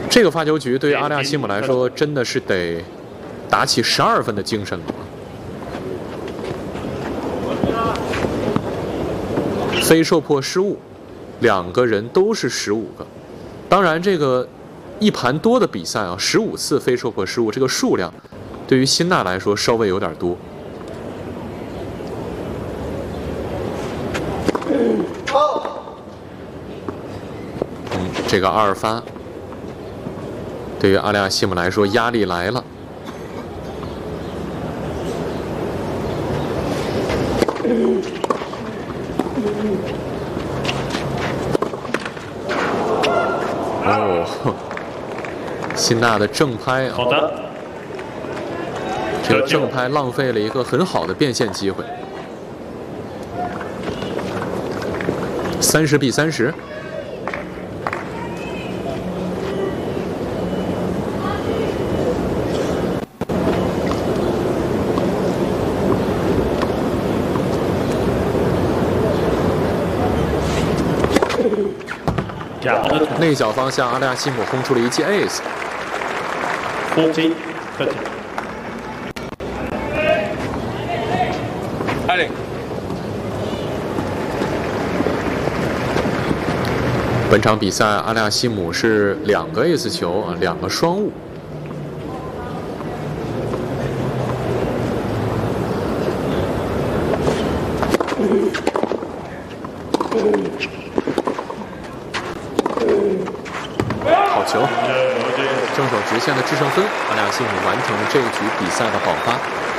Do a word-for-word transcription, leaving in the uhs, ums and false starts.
这个发球局对于阿利亚西姆来说，真的是得打起十二分的精神了。非受迫失误，两个人都是十五个。当然，这个一盘多的比赛啊，十五次非受迫失误，这个数量对于辛纳来说稍微有点多。嗯，这个二发。 对于阿利亚西姆来说，压力来了。哦，辛纳的正拍， 好的， 这个正拍浪费了一个很好的变现机会。三十比三十。 内角方向，阿利亚西姆轰出了一记 ace。 fourteen, thirteen。 艾琳。 本场比赛，阿利亚西姆是两个 ace 球啊，两个双误。好球！正手直线的制胜分，阿利亚西姆完成了这一局比赛的爆发。